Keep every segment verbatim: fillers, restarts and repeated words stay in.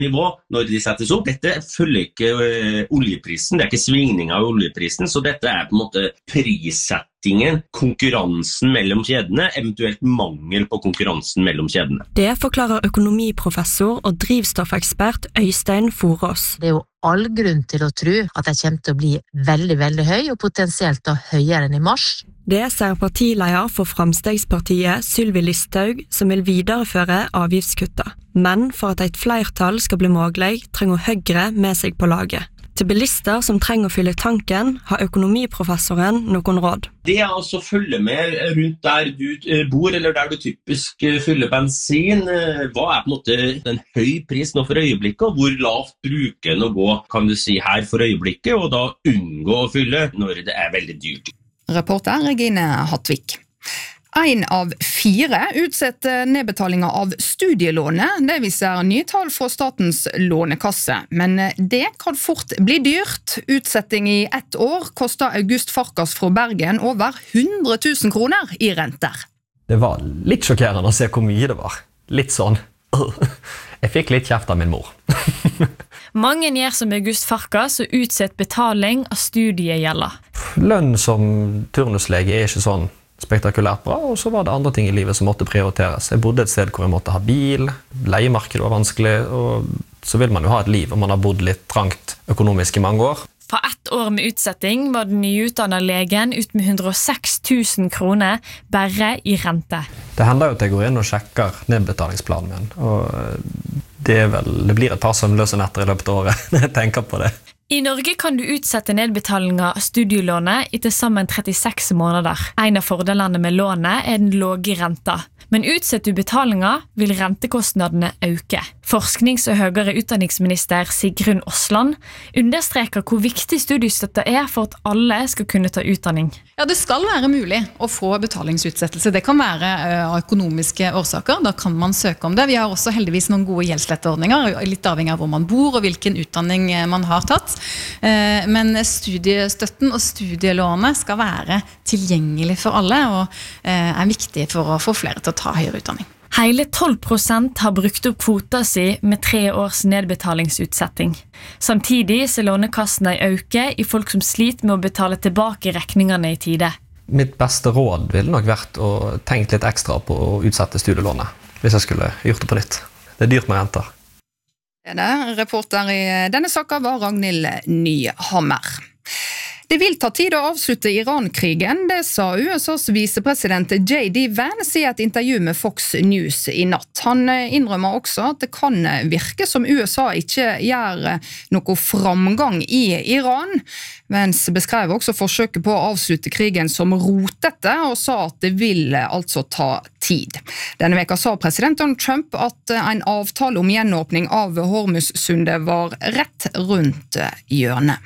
nivå når de settes opp. Dette følger ikke uh, oljeprisen, det er ikke svingning av oljeprisen, så dette er på en måte prissettingen, konkurransen mellom kjedene, eventuelt mangel på konkurransen mellom kjedene. Det forklarer økonomiprofessor og drivstoffekspert Øystein Forås. Det er jo all grunn til å tro at det kommer til å bli veldig, veldig høy, og potensielt da høyere enn i mars. Det ser partileder for Framstegspartiet Sylvi Listhaug, som vil videreføre avgiftskutta. Men for at et flertall skal bli mulig, trenger Høyre med seg på laget. Til bilister som trenger å fylle tanken, har økonomiprofessoren noen råd. Det er altså å følge med rundt der du bor, eller der du typisk fyller bensin. Hva er på en måte den høy pris nå for øyeblikket, og hvor lavt bruker den å gå, kan du si, her for øyeblikket, og da unngå å fylle når det er veldig dyrt. Reporter Regine Hattvik. En av fire utsetter nedbetalinger av studielånet, det viser nye tall fra statens lånekasse. Men det kan fort bli dyrt. Utsetting i ett år koster August Farkas fra Bergen over hundre tusen kroner i renter. Det var litt sjokkerende å se hvor mye det var. Litt sånn. Jeg fikk litt kjeft av min mor. Mange gjør som August Farkas og utsett betaling av studiegjelda. Lønn som turnuslege er ikke sånn spektakulært bra, og så var det andre ting i livet som måtte prioriteres. Jeg bodde et sted hvor jeg måtte ha bil, leiemarkedet var vanskelig, og så vil man jo ha et liv, og man har bodd litt trangt økonomisk i mange år. På ett år med utsetting var den nyutdannede legen ut med hundre og seks tusen kroner bare i rente. Det hender jo at jeg går inn og sjekker nedbetalingsplanen min, og det, er vel, det blir et par søvnløse netter i løpet av året når jeg tenker på det. I Norge kan du utsette nedbetalinga av studielånet i til sammen trettiseks måneder. En av fordelene med lånet er den låge renta. Men utsetter du betalinga, vil rentekostnadene øke. Forsknings- og høyere utdanningsminister Sigrun Osland understreker hvor viktig studiestøtte er for at alle skal kunne ta utdanning. Ja, det skal være mulig å få betalingsutsettelse. Det kan være av økonomiske årsaker. Da kan man søke om det. Vi har også heldigvis noen gode gjeldsletteordninger, litt avhengig av hvor man bor og hvilken utdanning man har tatt. Men studiestøtten og studielånet skal være tilgjengelig for alle og er viktig for å få flere til å ta høyere utdanning. Hele tolv prosent har brukt opp kvota si med tre års nedbetalingsutsetting. Samtidig ser lånekassene øke i folk som sliter med å betale tilbake rekningene i tide. Mitt beste råd ville nok vært å tenke litt ekstra på å utsette studielånet, hvis jeg skulle gjort det på nytt. Det er dyrt med renter. Reporter i denne saken var Ragnhild Nyhammer. Det vil ta tid å avslutte Iran-krigen, det sa U S A's visepresident J D Vance i et intervju med Fox News i natt. Han innrømmer også at det kan virke som U S A ikke gjør noe framgang i Iran. Vance beskrev også forsøket på å avslutte krigen som rotete, og sa at det vil altså ta tid. Denne veka sa president Donald Trump at en avtale om gjenåpning av Hormuzsundet var rett rundt hjørnet.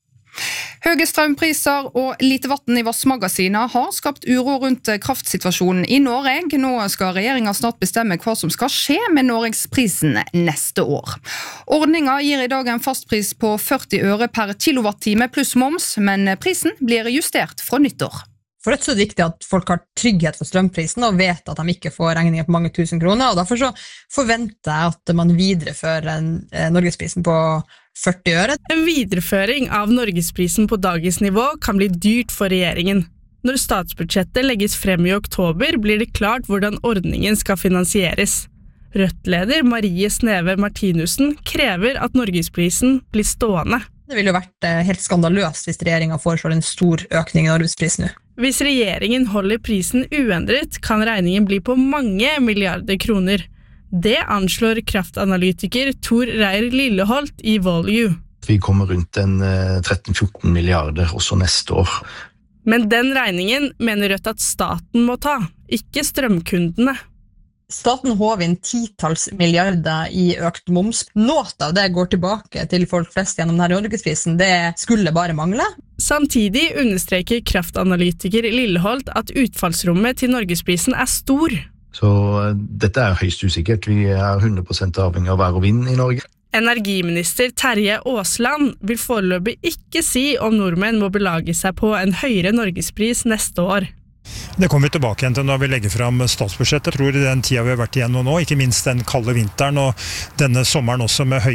Høye strømpriser og lite vatten i vassmagasiner har skapt uro rundt kraftsituasjonen i Norge. Nå skal regjeringen snart bestemme hva som skal skje med Norgesprisen neste år. Ordningen gir i dag en fastpris på førti øre per kilowattime pluss moms, men prisen blir justert fra nyttår. For det er så viktig at folk har trygghet for strømprisen og vet at de ikke får regninger på mange tusen kroner, og derfor så forventer jeg at man viderefører Norgesprisen på førti øre. En videreføring av Norgesprisen på dagens nivå kan bli dyrt for regjeringen. Når statsbudsjettet legges frem i oktober, blir det klart hvordan ordningen skal finansieres. Rødt-leder Marie Sneve Martinussen krever at Norgesprisen blir stående. Det ville jo vært helt skandaløst hvis regjeringen foreslår en stor økning i Norgesprisen nå. Hvis regjeringen holder prisen uendret, kan regningen bli på mange milliarder kroner. Det anslår kraftanalytiker Tor Reir Lilleholt i Volue. Vi kommer rundt en tretten til fjorten milliarder også neste år. Men den regningen mener Rødt at staten må ta, ikke strømkundene. Staten håver inn titalls milliarder i økt moms. Noe av det går tilbake til folk flest gjennom denne Norgesprisen. Det skulle bare mangle. Samtidig understreker kraftanalytiker Lilleholt at utfallsrommet til Norgesprisen er stor. Så dette er høyst usikkert. Vi er hundre prosent avhengig av vær og vind i Norge. Energiminister Terje Aasland vil foreløpig ikke si om nordmenn må belage seg på en høyere Norgespris neste år. Det kommer vi tilbake igjen til når vi legger frem statsbudsjettet. Jeg tror i den tida vi har vært igjennom nå, ikke minst den kalde vinteren og denne sommeren også med høye